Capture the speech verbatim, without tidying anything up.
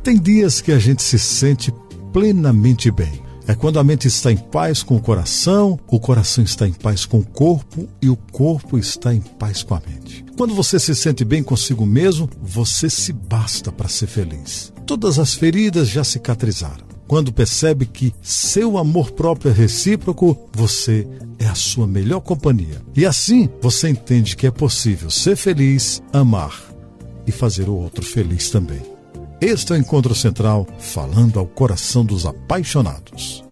Tem dias que a gente se sente plenamente bem. É quando a mente está em paz com o coração, o coração está em paz com o corpo e o corpo está em paz com a mente. Quando você se sente bem consigo mesmo, você se basta para ser feliz. Todas as feridas já cicatrizaram. Quando percebe que seu amor próprio é recíproco, você é a sua melhor companhia. E assim, você entende que é possível ser feliz, amar e fazer o outro feliz também. Este é o Encontro Central, falando ao coração dos apaixonados.